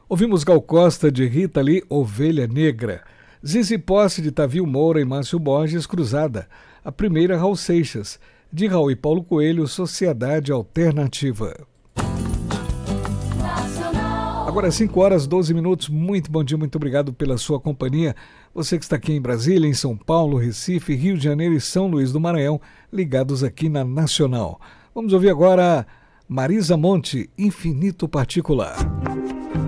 Ouvimos Gal Costa de Rita Lee, Ovelha Negra. Zizi Posse de Tavio Moura e Márcio Borges, Cruzada. A primeira, Raul Seixas. De Raul e Paulo Coelho, Sociedade Alternativa. Agora 5h12. Muito bom dia, muito obrigado pela sua companhia. Você que está aqui em Brasília, em São Paulo, Recife, Rio de Janeiro e São Luís do Maranhão, ligados aqui na Nacional. Vamos ouvir agora Marisa Monte, Infinito Particular.